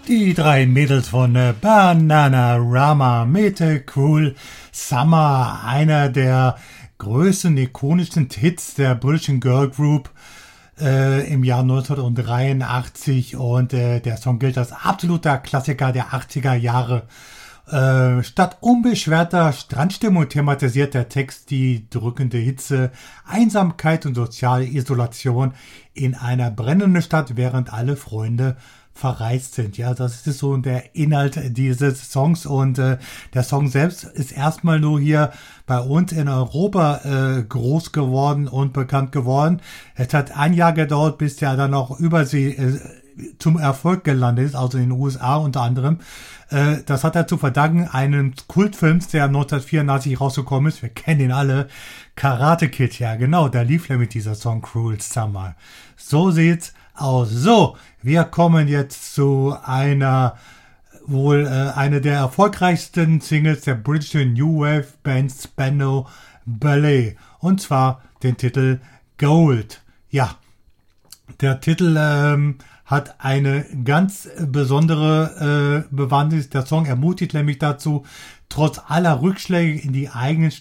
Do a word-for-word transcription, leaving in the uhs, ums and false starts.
Die drei Mädels von äh, Bananarama mit äh, Cruel Summer, einer der größten, ikonischsten Hits der britischen Girl Group äh, im Jahr neunzehnhundertdreiundachtzig, und äh, der Song gilt als absoluter Klassiker der achtziger Jahre. Äh, statt unbeschwerter Strandstimmung thematisiert der Text die drückende Hitze, Einsamkeit und soziale Isolation in einer brennenden Stadt, während alle Freunde verreist sind. Ja, das ist so der Inhalt dieses Songs, und äh, der Song selbst ist erstmal nur hier bei uns in Europa äh, groß geworden und bekannt geworden. Es hat ein Jahr gedauert, bis der dann auch übersee äh, zum Erfolg gelandet ist, also in den U S A unter anderem. Äh, das hat er zu verdanken einem Kultfilm, der neunzehnhundertvierundachtzig rausgekommen ist. Wir kennen ihn alle. Karate Kid, ja genau, da lief er mit dieser Song Cruel Summer. So sieht's aus. So, wir kommen jetzt zu einer, wohl äh, eine der erfolgreichsten Singles der britischen New Wave Band Spandau Ballet. Und zwar den Titel Gold. Ja, der Titel ähm, hat eine ganz besondere äh, Bewandtnis. Der Song ermutigt nämlich dazu, trotz aller Rückschläge in die eigenen